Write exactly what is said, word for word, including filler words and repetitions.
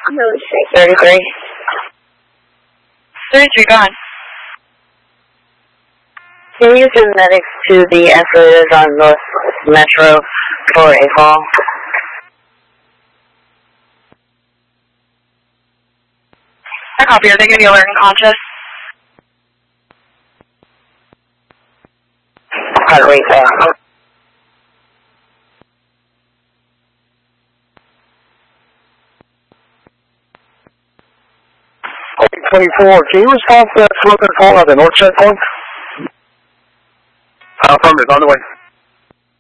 thirty-three. thirty-three, go on. Can you send medics to the escalators on North Metro for a call? I copy. Are they going to be alert and conscious? Heart rate there. twenty-four, can you respond to that smoker call at the north checkpoint? Uh, from is on the way.